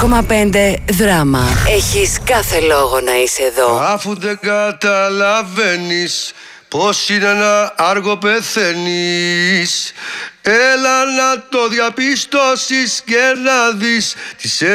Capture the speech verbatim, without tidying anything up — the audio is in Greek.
κόμμα πέντε δράμα. Έχεις κάθε λόγο να είσαι εδώ. Αφού δεν καταλαβαίνεις πως είναι να άργο πεθαίνεις, έλα να το διαπιστώσεις και να δεις τις